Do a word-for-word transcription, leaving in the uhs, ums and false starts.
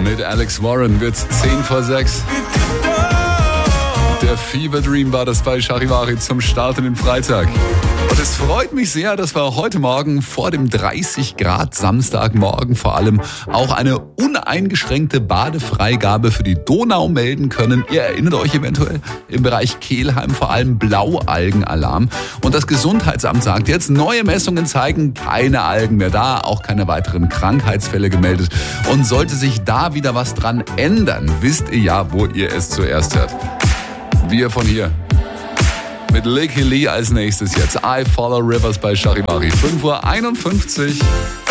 Mit Alex Warren wird's zehn vor sechs. Der Fever Dream war das bei Charivari zum Start in den Freitag. Und es freut mich sehr, dass wir heute Morgen vor dem dreißig Grad Samstagmorgen vor allem auch eine uneingeschränkte Badefreigabe für die Donau melden können. Ihr erinnert euch eventuell im Bereich Kelheim vor allem Blaualgenalarm. Und das Gesundheitsamt sagt jetzt, neue Messungen zeigen keine Algen mehr da, auch keine weiteren Krankheitsfälle gemeldet. Und sollte sich da wieder was dran ändern, wisst ihr ja, wo ihr es zuerst hört. Wir von hier. Mit Licky Lee als nächstes jetzt. I Follow Rivers bei Charivari. fünf Uhr einundfünfzig.